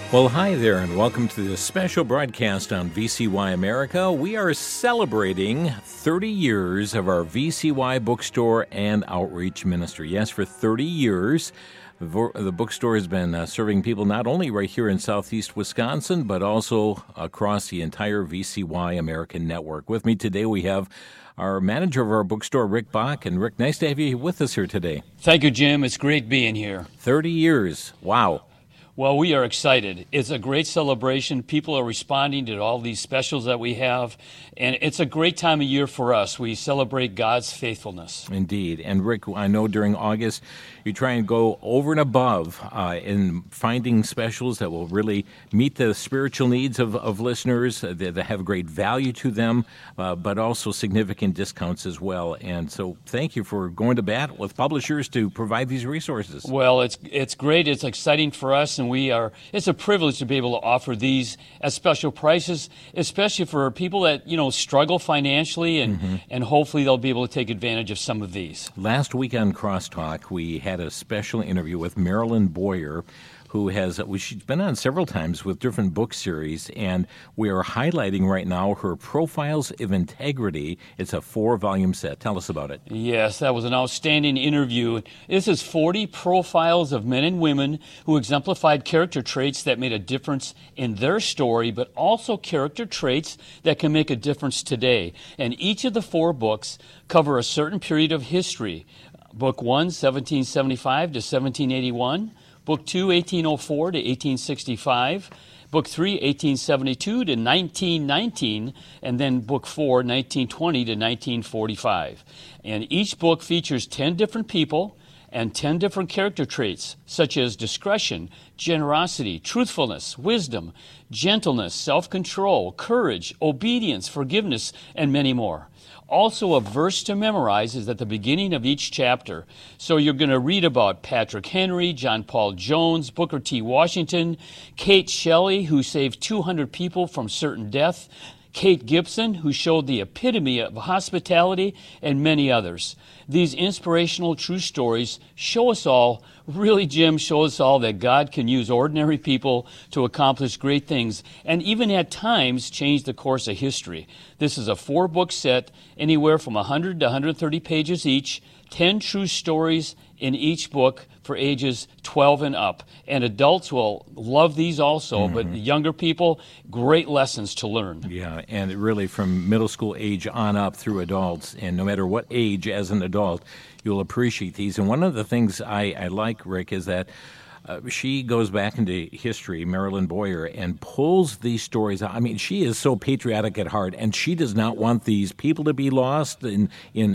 Well, hi there, and welcome to this special broadcast on VCY America. We are celebrating 30 years of our VCY bookstore and outreach ministry. Yes, for 30 years, the bookstore has been serving people not only right here in southeast Wisconsin, but also across the entire VCY American network. With me today, we have our manager of our bookstore, Rick Bach. And Rick, nice to have you with us here today. Thank you, Jim. It's great being here. 30 years. Wow. Well, we are excited. It's a great celebration. People are responding to all these specials that we have, and it's a great time of year for us. We celebrate God's faithfulness. Indeed. And Rick, I know during August you try and go over and above in finding specials that will really meet the spiritual needs of listeners, that have great value to them, but also significant discounts as well. And so thank you for going to bat with publishers to provide these resources. Well, it's great. It's exciting for us, and it's a privilege to be able to offer these at special prices, especially for people that, struggle financially, and hopefully they'll be able to take advantage of some of these. Last week on Crosstalk, we had a special interview with Marilyn Boyer, she's been on several times with different book series, and we are highlighting right now her Profiles of Integrity. It's a 4-volume set. Tell us about it. Yes, that was an outstanding interview. This is 40 profiles of men and women who exemplified character traits that made a difference in their story, but also character traits that can make a difference today. And each of the 4 books cover a certain period of history. Book 1, 1775 to 1781. Book 2, 1804 to 1865, Book 3, 1872 to 1919, and then Book 4, 1920 to 1945. And each book features 10 different people and 10 different character traits, such as discretion, generosity, truthfulness, wisdom, gentleness, self-control, courage, obedience, forgiveness, and many more. Also, a verse to memorize is at the beginning of each chapter. So you're going to read about Patrick Henry, John Paul Jones, Booker T. Washington, Kate Shelley, who saved 200 people from certain death, Kate Gibson, who showed the epitome of hospitality, and many others. These inspirational true stories show us all, Jim, show us all that God can use ordinary people to accomplish great things, and even at times change the course of history. This is a 4-book set, anywhere from 100 to 130 pages each, 10 true stories in each book for ages 12 and up. And adults will love these also, but younger people, great lessons to learn. Yeah, and really from middle school age on up through adults, and no matter what age as an adult, you'll appreciate these. And one of the things I like, Rick, is that she goes back into history, Marilyn Boyer, and pulls these stories out. I mean, she is so patriotic at heart, and she does not want these people to be lost in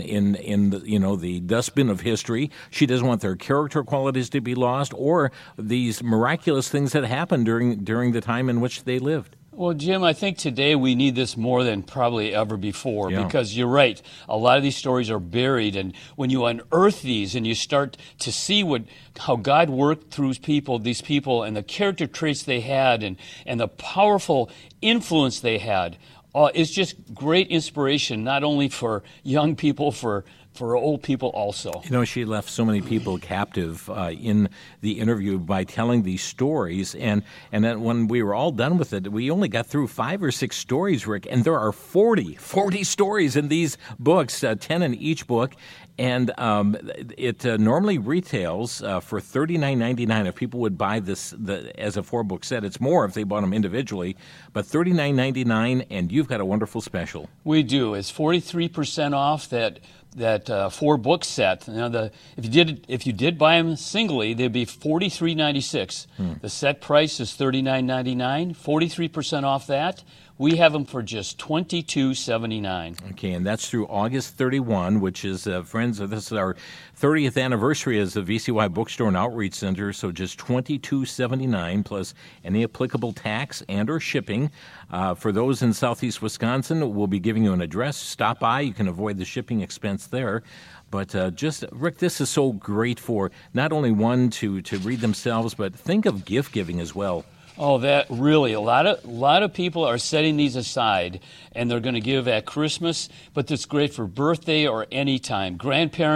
the dustbin of history. She doesn't want their character qualities to be lost, or these miraculous things that happened during the time in which they lived. Well, Jim, I think today we need this more than probably ever before, because you're right. A lot of these stories are buried, and when you unearth these and you start to see how God worked through these people and the character traits they had and the powerful influence they had, it's just great inspiration, not only for young people, for old people also. She left so many people captive in the interview by telling these stories, and then when we were all done with it, we only got through 5 or 6 stories, Rick, and there are 40 stories in these books, 10 in each book, and it normally retails for $39.99 if people would buy this as a 4-book set. It's more if they bought them individually, but $39.99, and you've got a wonderful special. We do. It's 43% off that 4-book set. Now, if you did buy them singly, they'd be $43.96. The set price is $39.99. 43% off that. We have them for just $22.79. Okay, and that's through August 31, which is, friends, this is our 30th anniversary as the VCY Bookstore and Outreach Center, so just $22.79 plus any applicable tax and or shipping. For those in southeast Wisconsin, we'll be giving you an address. Stop by. You can avoid the shipping expense there. But Rick, this is so great for not only one to read themselves, but think of gift giving as well. Oh, that really, a lot of people are setting these aside, and they're going to give at Christmas, but it's great for birthday or any time. Grandparents,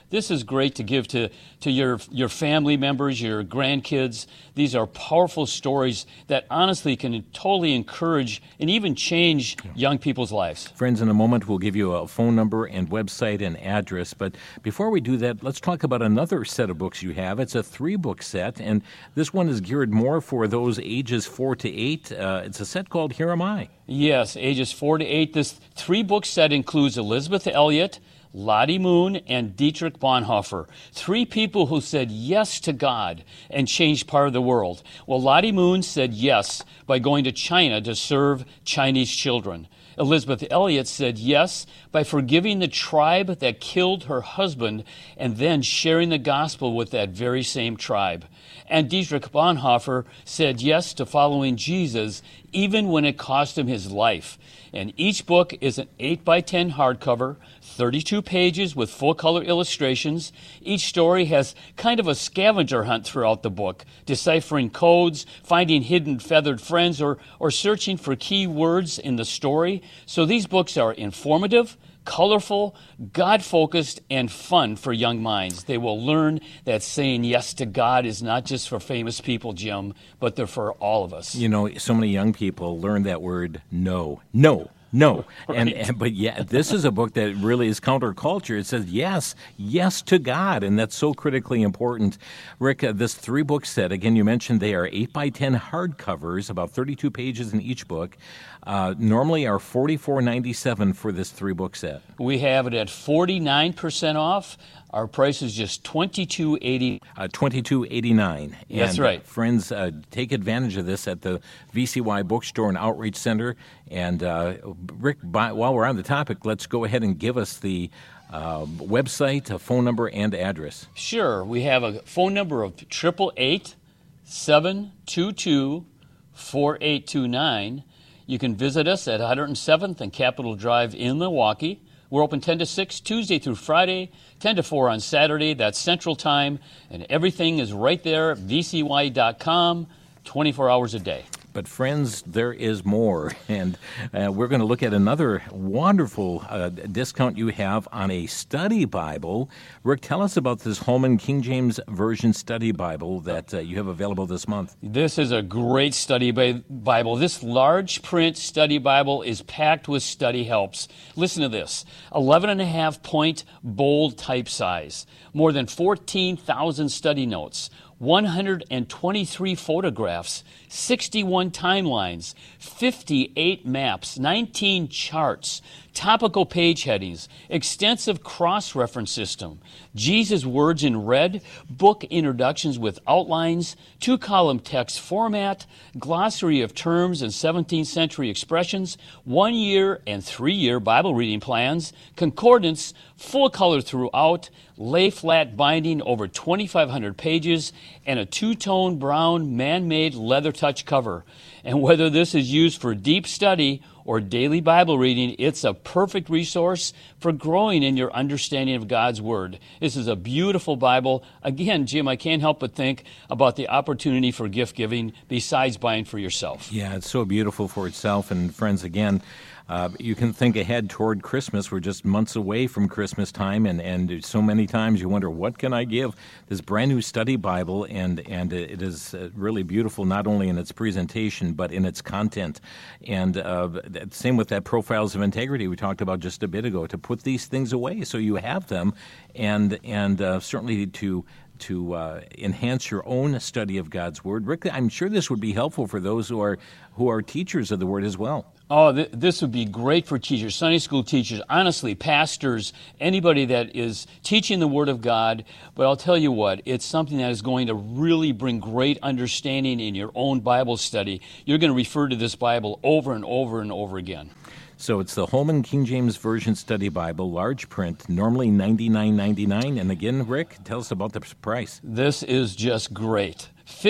This is great to give to your family members, your grandkids. These are powerful stories that honestly can totally encourage and even change young people's lives. Friends, in a moment we'll give you a phone number and website and address. But before we do that, let's talk about another set of books you have. It's a 3-book set, and this one is geared more for those ages 4 to 8. It's a set called Here Am I. Yes, ages 4 to 8. This 3-book set includes Elisabeth Elliot, Lottie Moon, and Dietrich Bonhoeffer, 3 people who said yes to God and changed part of the world. Well, Lottie Moon said yes by going to China to serve Chinese children. Elisabeth Elliot said yes by forgiving the tribe that killed her husband and then sharing the gospel with that very same tribe. And Dietrich Bonhoeffer said yes to following Jesus even when it cost him his life. And each book is an 8x10 hardcover, 32 pages with full-color illustrations. Each story has kind of a scavenger hunt throughout the book, deciphering codes, finding hidden feathered friends, or searching for key words in the story. So these books are informative, colorful, God-focused, and fun for young minds. They will learn that saying yes to God is not just for famous people, Jim, but they're for all of us. You know, so many young people learn that word no. No. No, Right. but yeah, this is a book that really is counterculture. It says yes to God, and that's so critically important. Rick, this 3-book set, again, you mentioned they are 8x10 hardcovers, about 32 pages in each book. Normally are $44.97 for this 3-book set. We have it at 49% off. Our price is just $22.80. $22.89. That's And, right. Friends, take advantage of this at the VCY Bookstore and Outreach Center. And Rick, while we're on the topic, let's go ahead and give us the website, a phone number, and address. Sure. We have a phone number of 888-722-4829. You can visit us at 107th and Capitol Drive in Milwaukee. We're open 10 to 6 Tuesday through Friday, 10 to 4 on Saturday. That's Central Time. And everything is right there at vcy.com, 24 hours a day. But friends, there is more, and we're going to look at another wonderful discount you have on a study Bible. Rick, tell us about this Holman King James Version study Bible that you have available this month. This is a great study Bible. This large print study Bible is packed with study helps. Listen to this, 11.5 point bold type size, more than 14,000 study notes, 123 photographs, 61 timelines, 58 maps, 19 charts, topical page headings, extensive cross-reference system, Jesus' words in red, book introductions with outlines, 2-column text format, glossary of terms and 17th century expressions, 1-year and 3-year Bible reading plans, concordance, full color throughout, lay flat binding over 2,500 pages, and a 2-tone brown man-made leather touch cover. And whether this is used for deep study or daily Bible reading, it's a perfect resource for growing in your understanding of God's Word. This is a beautiful Bible. Again, Jim, I can't help but think about the opportunity for gift giving besides buying for yourself. Yeah, it's so beautiful for itself. And friends, again, you can think ahead toward Christmas. We're just months away from Christmas time, and so many times you wonder, what can I give? This brand new study Bible, and it is really beautiful, not only in its presentation, but in its content. And same with that Profiles of Integrity we talked about just a bit ago, to put these things away so you have them, and certainly to enhance your own study of God's Word. Rick, I'm sure this would be helpful for those who are teachers of the Word as well. Oh, this would be great for teachers, Sunday school teachers, honestly, pastors, anybody that is teaching the Word of God. But I'll tell you what, it's something that is going to really bring great understanding in your own Bible study. You're going to refer to this Bible over and over and over again. So it's the Holman King James Version Study Bible, large print, normally $99.99. And again, Rick, tell us about the price. This is just great.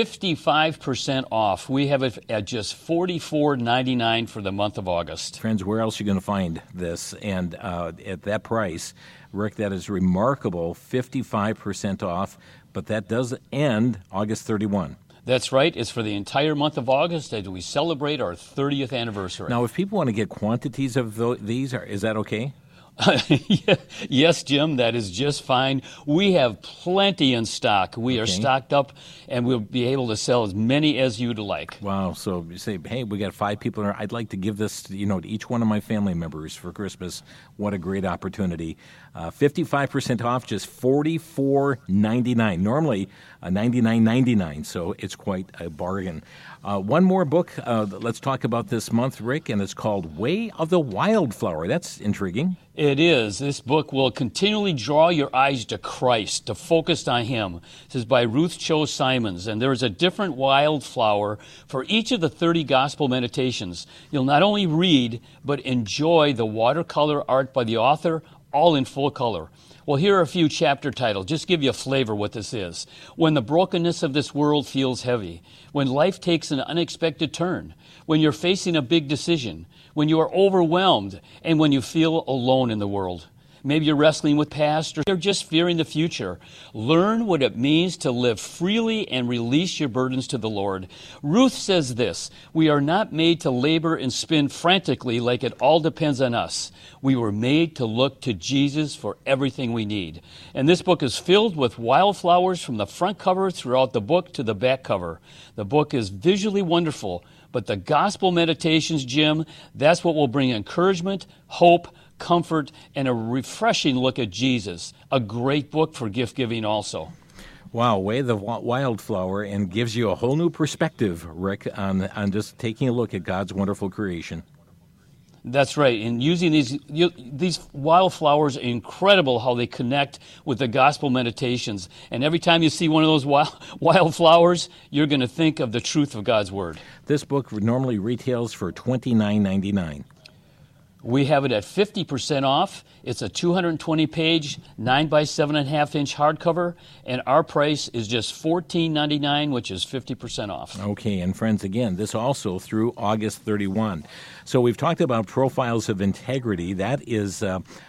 55% off. We have it at just $44.99 for the month of August. Friends, where else are you going to find this? And at that price, Rick, that is remarkable, 55% off, but that does end August 31. That's right. It's for the entire month of August as we celebrate our 30th anniversary. Now, if people want to get quantities of these, is that okay? Yes, Jim, that is just fine. We have plenty in stock. We are stocked up, and we'll be able to sell as many as you'd like. Wow. So you say, hey, we got 5 people here. I'd like to give this, to each one of my family members for Christmas. What a great opportunity. 55% off, just $44.99. Normally $99.99, so it's quite a bargain. One more book let's talk about this month, Rick, and it's called Way of the Wildflower. That's intriguing. It is. This book will continually draw your eyes to Christ, to focus on Him. This is by Ruth Cho Simons, and there is a different wildflower for each of the 30 gospel meditations. You'll not only read, but enjoy the watercolor art by the author, all in full color. Well, here are a few chapter titles. Just give you a flavor what this is. When the brokenness of this world feels heavy, when life takes an unexpected turn, when you're facing a big decision, when you are overwhelmed, and when you feel alone in the world. Maybe you're wrestling with past or you're just fearing the future. Learn what it means to live freely and release your burdens to the Lord. Ruth says this, we are not made to labor and spin frantically like it all depends on us. We were made to look to Jesus for everything we need. And this book is filled with wildflowers from the front cover throughout the book to the back cover. The book is visually wonderful, but the gospel meditations, Jim, that's what will bring encouragement, hope, comfort, and a refreshing look at Jesus. A great book for gift giving also. Wow, Way of the Wildflower, and gives you a whole new perspective, Rick, on just taking a look at God's wonderful creation. That's right. And using these wildflowers, incredible how they connect with the gospel meditations. And every time you see one of those wildflowers, you're going to think of the truth of God's Word. This book normally retails for $29.99. We have it at 50% off. It's a 220-page, 9 by 7.5-inch hardcover, and our price is just $14.99, which is 50% off. Okay, and friends, again, this also through August 31. So we've talked about Profiles of Integrity. That is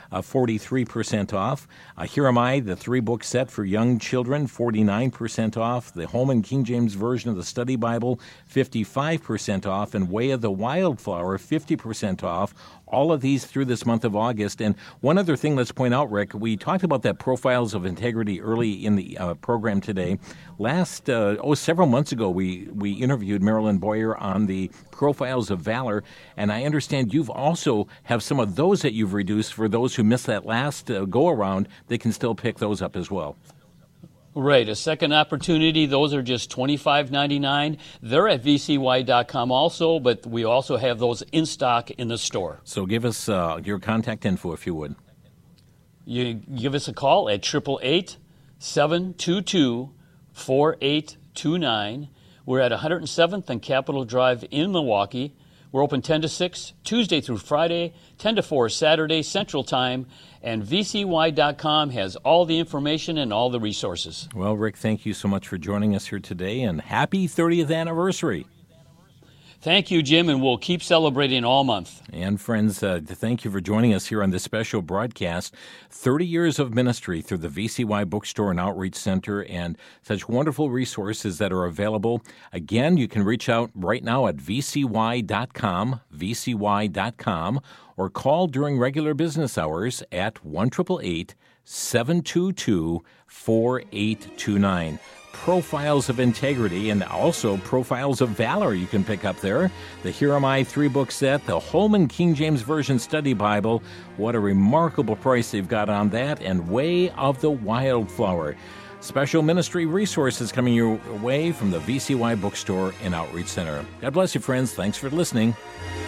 43% off. Here Am I, the 3-book set for young children, 49% off. The Holman King James Version of the Study Bible, 55% off. And Way of the Wildflower, 50% off. All of these through this month of August. And one other thing let's point out, Rick, we talked about that Profiles of Integrity early in the program today. Several months ago, we interviewed Marilyn Boyer on the Profiles of Valor, and I understand you've also have some of those that you've reduced for those who missed that last go-around. They can still pick those up as well. Right, a second opportunity. Those are just $25.99. They're at vcy.com also, but we also have those in stock in the store. So give us your contact info if you would. You give us a call at 888-722-4829. We're at 107th and Capitol Drive in Milwaukee. We're open 10 to 6, Tuesday through Friday, 10 to 4 Saturday, Central Time, and vcy.com has all the information and all the resources. Well, Rick, thank you so much for joining us here today, and happy 30th anniversary. Thank you, Jim, and we'll keep celebrating all month. And friends, thank you for joining us here on this special broadcast. 30 years of ministry through the VCY Bookstore and Outreach Center, and such wonderful resources that are available. Again, you can reach out right now at vcy.com, or call during regular business hours at 1-888-722-4829. Profiles of Integrity and also Profiles of Valor you can pick up there. The Here Am I 3-book set, the Holman King James Version Study Bible. What a remarkable price they've got on that. And Way of the Wildflower. Special ministry resources coming your way from the VCY Bookstore and Outreach Center. God bless you, friends. Thanks for listening.